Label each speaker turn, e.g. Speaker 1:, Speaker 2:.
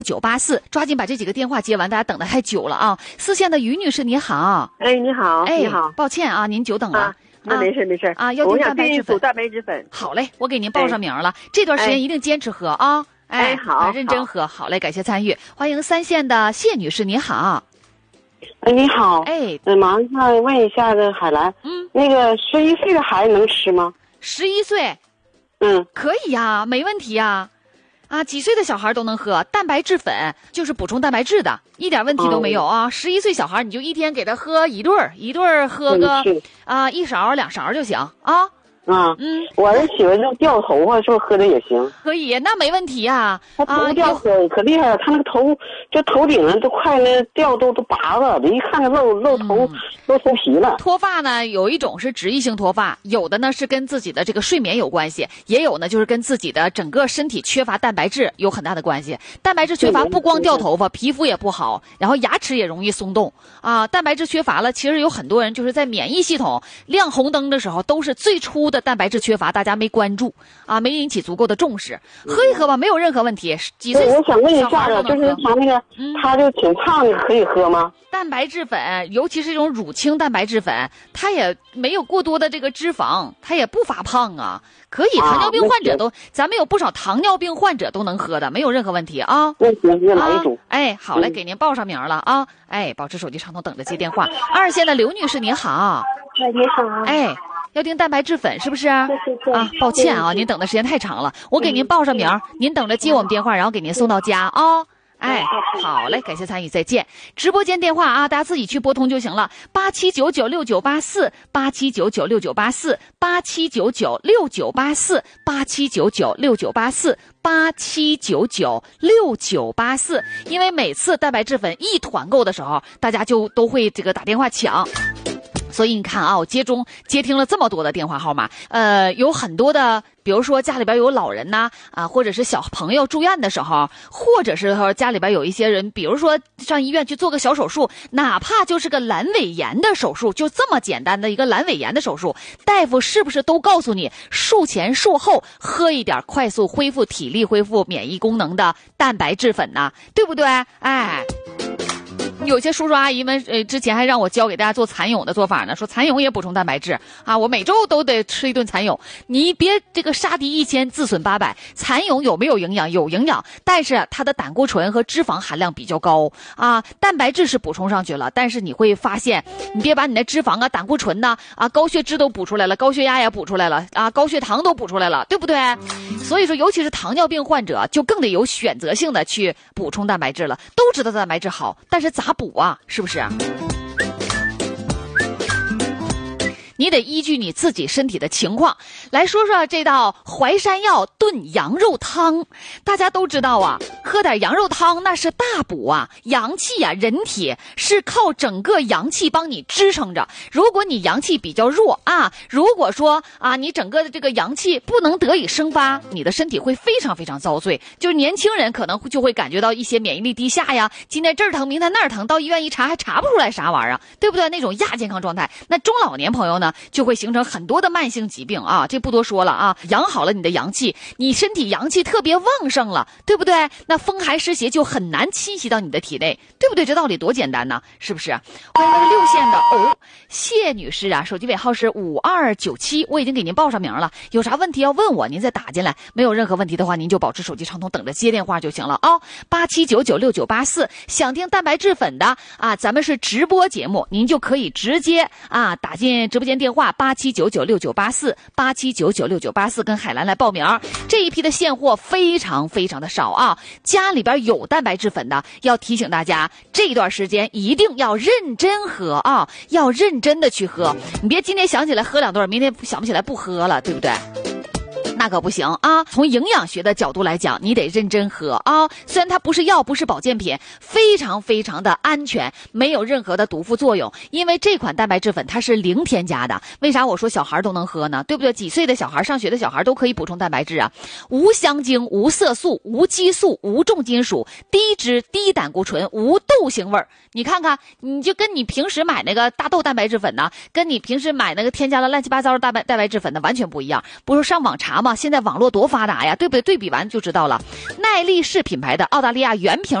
Speaker 1: 984，抓紧把这几个电话接完，大家等得太久了啊！四线的于女士，你好。
Speaker 2: 哎，你好，你好，
Speaker 1: 抱歉啊，您久等了。
Speaker 2: 那没事没事
Speaker 1: 啊，要订蛋白质粉，
Speaker 2: 蛋白质粉。
Speaker 1: 好嘞，我给您报上名了，这段时间一定坚持喝啊！
Speaker 2: 好，
Speaker 1: 认真喝，好嘞，感谢参与。欢迎三线的谢女士，你好。
Speaker 3: 哎，你好，麻烦问一下这海兰，那个11岁的孩子能吃吗
Speaker 1: ？11岁，可以呀，没问题呀。啊，几岁的小孩都能喝蛋白质粉，就是补充蛋白质的，一点问题都没有啊。11岁小孩你就一天给他喝一顿儿喝个1勺2勺就行啊。
Speaker 3: 我儿子喜欢这掉头发，是不是喝的也行？
Speaker 1: 可以，那没问题呀。
Speaker 3: 他头掉可厉害了，他那个头就头顶上都快那掉都拔了，一看就露头皮了。
Speaker 1: 脱发呢，有一种是脂溢性脱发，有的呢是跟自己的这个睡眠有关系，也有呢就是跟自己的整个身体缺乏蛋白质有很大的关系。蛋白质缺乏不光掉头发，皮肤也不好，然后牙齿也容易松动啊。蛋白质缺乏了，其实有很多人就是在免疫系统亮红灯的时候，都是最初的蛋白质缺乏，大家没关注啊，没引起足够的重视。喝一喝吧，没有任何问题。几岁？
Speaker 3: 我想问一下了，就是他那个，他就挺胖的，可以喝吗？
Speaker 1: 蛋白质粉，尤其是这种乳清蛋白质粉，它也没有过多的这个脂肪，它也不发胖啊，可以。糖尿病患者都，咱们有不少糖尿病患者都能喝的，没有任何问题啊。
Speaker 3: 那行，哪一种？
Speaker 1: 好嘞，给您报上名了啊。保持手机畅通，等着接电话。2线的刘女士，您好。
Speaker 3: 你好。
Speaker 1: 要订蛋白质粉是不是？抱歉啊，您等的时间太长了，我给您报上名，您等着接我们电话，然后给您送到家啊。好嘞，感谢参与，再见。直播间电话啊，大家自己去拨通就行了，87996984，87996984，87996984，87996984，因为每次蛋白质粉一团购的时候，大家就都会这个打电话抢。所以你看啊，我接听了这么多的电话号码，有很多的，比如说家里边有老人呐，或者是小朋友住院的时候，或者是说家里边有一些人，比如说上医院去做个小手术，哪怕就是个阑尾炎的手术，就这么简单的一个阑尾炎的手术，大夫是不是都告诉你术前术后喝一点快速恢复体力、恢复免疫功能的蛋白质粉呢？对不对？有些叔叔阿姨们之前还让我教给大家做蚕蛹的做法呢，说蚕蛹也补充蛋白质啊，我每周都得吃一顿蚕蛹。你别这个杀敌1000自损800，蚕蛹有没有营养？有营养，但是它的胆固醇和脂肪含量比较高啊。蛋白质是补充上去了，但是你会发现，你别把你的脂肪啊、胆固醇呐高血脂都补出来了，高血压也补出来了啊，高血糖都补出来了，对不对？所以说，尤其是糖尿病患者，就更得有选择性的去补充蛋白质了。都知道蛋白质好，但是咋补啊？是不是？你得依据你自己身体的情况来说说这道淮山药炖羊肉汤。大家都知道啊，喝点羊肉汤那是大补啊，阳气啊，人体是靠整个阳气帮你支撑着。如果你阳气比较弱啊，如果说啊你整个的这个阳气不能得以生发，你的身体会非常非常遭罪。就是年轻人可能就会感觉到一些免疫力低下呀，今天这儿疼明天那儿疼，到医院一查还查不出来啥玩意儿，对不对？那种亚健康状态。那中老年朋友呢，就会形成很多的慢性疾病啊，这不多说了啊。养好了你的阳气，你身体阳气特别旺盛了，对不对？那风寒湿邪就很难侵袭到你的体内，对不对？这道理多简单呢，是不是？欢迎6线的谢女士啊，手机尾号是5297，我已经给您报上名了，有啥问题要问我，您再打进来。没有任何问题的话，您就保持手机畅通，等着接电话就行了啊。87996984，想听蛋白质粉的啊，咱们是直播节目，您就可以直接啊打进直播间电话87996984，87996984，跟海兰来报名。这一批的现货非常非常的少啊，家里边有蛋白质粉的，要提醒大家，这段时间一定要认真喝啊，要认真的去喝，你别今天想起来喝2顿，明天想不起来不喝了，对不对？那可不行啊！从营养学的角度来讲，你得认真喝啊。虽然它不是药，不是保健品，非常非常的安全，没有任何的毒副作用。因为这款蛋白质粉它是零添加的。为啥我说小孩都能喝呢？对不对？几岁的小孩、上学的小孩都可以补充蛋白质啊。无香精、无色素、无激素、无重金属、低脂、低胆固醇、无豆腥味儿。你看看，你就跟你平时买那个大豆蛋白质粉呢，跟你平时买那个添加了乱七八糟的蛋白质粉的完全不一样。不是上网查吗？ 嘛，现在网络多发达呀，对不对？对比完就知道了。耐力士品牌的澳大利亚原瓶